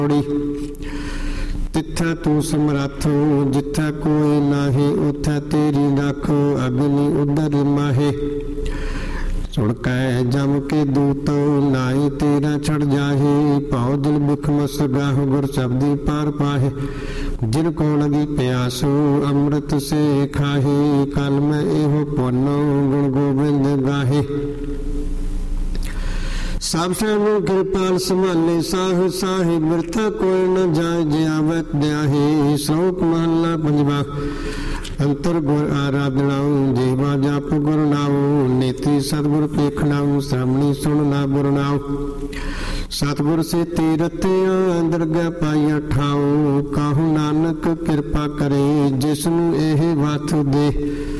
तिथै तू समरथ जिथै कोई नाहे, उथै तेरी रख अग्नि उदर माहे। सुन कै जम के दूत नाई तेरा छड़ जाहे, पाओ दिल बिखम सगाह गुर शब्दी पार पाहे। जिन को लगी प्यासो अमृत से खाहे, कल मैं एहो पुन गुण गोबिंद गाहे। सब सैन कृपाल संभाले साह साहे, बिरथा कोई न जाए जे आवे दयाहे। श्लोक महला पंजवा। अंतर गुर आराधनाऊं जेवा जाप गुर नाऊ, नेति सतगुर पेखनाऊं श्रमणी सुन ना बुरनाऊ। सतगुर से तीरतिया दरगह पाइया ठाऊ, काहू नानक कृपा करे जिसनु एह वाथ दे।